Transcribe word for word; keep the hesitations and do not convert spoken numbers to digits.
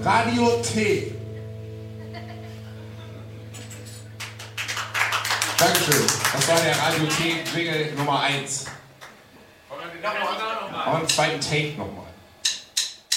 Radio T. Dankeschön. Das war der Radio T Jingle Nummer eins. Und einen zweiten Take nochmal.